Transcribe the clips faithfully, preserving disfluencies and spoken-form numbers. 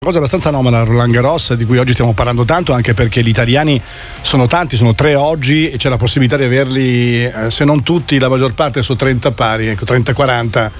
Cosa abbastanza anomala a Roland Garros, di cui oggi stiamo parlando tanto, anche perché gli italiani sono tanti, sono tre oggi e c'è la possibilità di averli, eh, se non tutti, la maggior parte su trenta pari, ecco, trenta quaranta.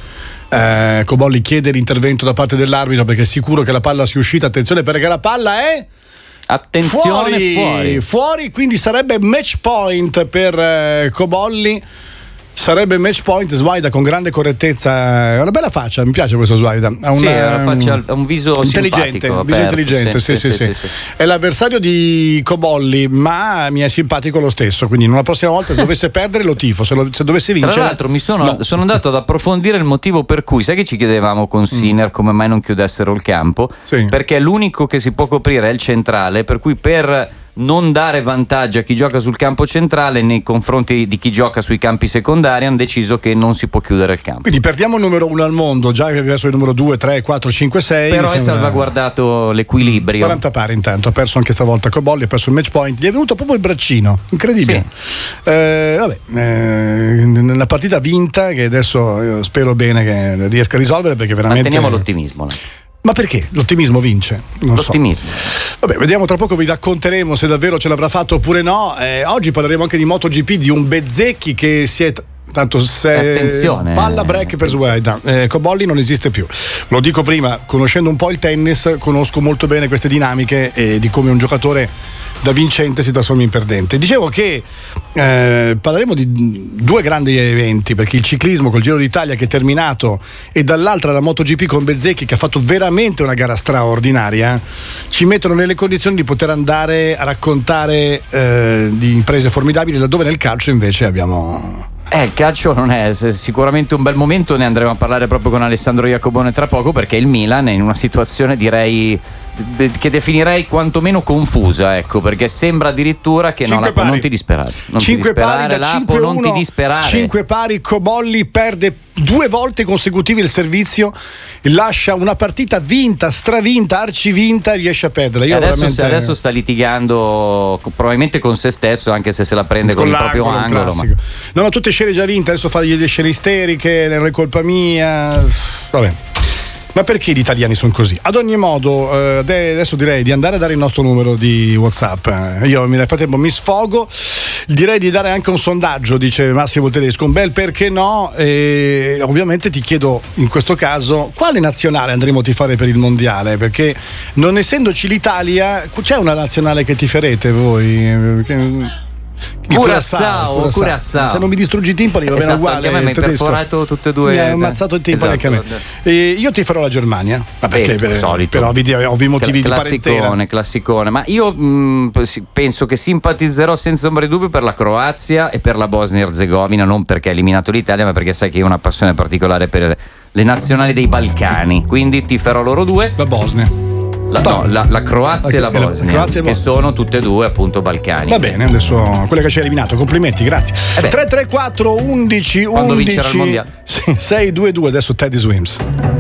eh, Cobolli chiede l'intervento da parte dell'arbitro perché è sicuro che la palla sia uscita. Attenzione, perché la palla è attenzione fuori, fuori, fuori quindi sarebbe match point per eh, Cobolli. Sarebbe match point. Svaida con grande correttezza, ha una bella faccia, mi piace questo Svaida, ha una, sì, una faccia, un viso intelligente, simpatico, un viso aperto, intelligente, sì sì sì, sì, sì, sì. sì. È l'avversario di Cobolli, ma mi è simpatico lo stesso, quindi una prossima volta se dovesse perdere lo tifo, se, lo, se dovesse vincere. Tra l'altro mi sono, no. sono andato ad approfondire il motivo per cui, sai che ci chiedevamo con Sinner mm. come mai non chiudessero il campo, sì. Perché l'unico che si può coprire è il centrale, per cui per non dare vantaggio a chi gioca sul campo centrale nei confronti di chi gioca sui campi secondari, hanno deciso che non si può chiudere il campo. Quindi perdiamo il numero uno al mondo, già che verso il numero due, tre, quattro, cinque, sei. Però è salvaguardato l'equilibrio. quaranta pari intanto, ha perso anche stavolta Cobolli, ha perso il match point, gli è venuto proprio il braccino, incredibile. Sì. Eh, vabbè, eh, nella partita vinta, che adesso io spero bene che riesca a risolvere, perché veramente... Manteniamo l'ottimismo. No? Ma perché? L'ottimismo vince? Non L'ottimismo. So. Vabbè, vediamo tra poco, vi racconteremo se davvero ce l'avrà fatto oppure no. Eh, oggi parleremo anche di MotoGP, di un Bezzecchi che si è... Tanto se attenzione, palla break per Svaida, eh, Cobolli non esiste più. Lo dico prima, conoscendo un po' il tennis, conosco molto bene queste dinamiche e di come un giocatore da vincente si trasforma in perdente. Dicevo che eh, parleremo di due grandi eventi, perché il ciclismo col Giro d'Italia che è terminato e dall'altra la MotoGP con Bezzecchi che ha fatto veramente una gara straordinaria, ci mettono nelle condizioni di poter andare a raccontare eh, di imprese formidabili, laddove nel calcio invece abbiamo... Eh, il calcio non è sicuramente un bel momento, ne andremo a parlare proprio con Alessandro Iacobone tra poco, perché il Milan è in una situazione, direi, che definirei quantomeno confusa, ecco, perché sembra addirittura che no, Lapo, non ti disperare, non cinque ti disperare, pari da Lapo, cinque uno, non ti disperare. cinque pari, Cobolli perde due volte consecutive il servizio, lascia una partita vinta, stravinta, arcivinta, riesce a perdere. Io adesso, veramente... adesso sta litigando probabilmente con se stesso, anche se se la prende con, con il proprio angolo. Ma... non ho tutte scene già vinte, adesso fa delle scene isteriche, non è colpa mia. Vabbè. Ma perché gli italiani sono così? Ad ogni modo, eh, adesso direi di andare a dare il nostro numero di WhatsApp. Io nel frattempo mi sfogo. Direi di dare anche un sondaggio, dice Massimo Tedesco. Un bel perché no? E ovviamente ti chiedo in questo caso quale nazionale andremo a tifare per il mondiale, perché non essendoci l'Italia, c'è una nazionale che tiferete voi? Perché... Curaçao, Curaçao. Se non mi distruggi i timpani va bene, esatto, uguale. Anche a me mi hai perforato tutte e due. Mi hai ammazzato i timpani, esatto, anche a me. E io ti farò la Germania, ma perché? Eh, per, solito. per ovvi, ovvi motivi classicone, di parentela. Classicone. Ma io mh, penso che simpatizzerò senza ombra di dubbio per la Croazia e per la Bosnia Erzegovina, non perché ha eliminato l'Italia, ma perché sai che io ho una passione particolare per le nazionali dei Balcani. Quindi ti farò loro due. La Bosnia. La, no, la, la Croazia la, e la Bosnia, Croazia e che sono tutte e due appunto Balcani. Va bene, adesso quella che ci ha eliminato, complimenti, grazie. Eh tre tre quattro undici quando undici vincerà il mondiale. sei due due, adesso Teddy Swims.